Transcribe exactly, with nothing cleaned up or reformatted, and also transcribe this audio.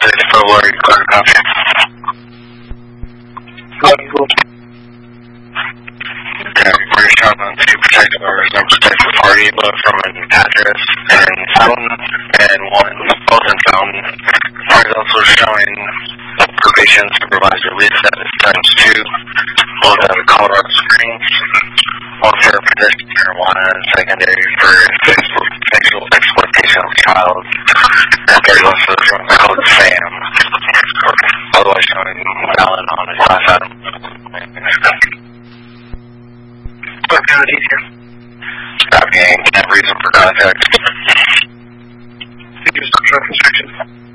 six for Lori Carter County. Okay, we're showing on two protective orders and protective party load from an address and Fountain and one both in Fountain. Party is also showing probation supervisor Lisa times two, both out of Colorado Springs. One for possession of marijuana and secondary for sexual exploitation of a child. And third also from code Sam. Otherwise showing Allen on his class item. What kind of detail? Copying, reason for contact. Figures of construction.